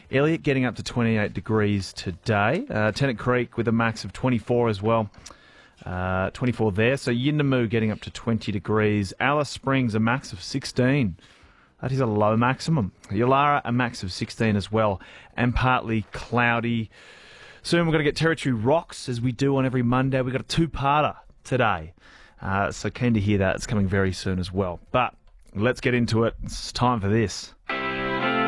Elliot getting up to 28 degrees today. Tennant Creek with a max of 24 as well. 24 there. So Yuendamu getting up to 20 degrees. Alice Springs a max of 16. That is a low maximum. Yulara a max of 16 as well. And partly cloudy. Soon we're going to get Territory Rocks as we do on every Monday. We've got a two-parter today. So keen to hear that. It's coming very soon as well. But let's get into it. It's time for this.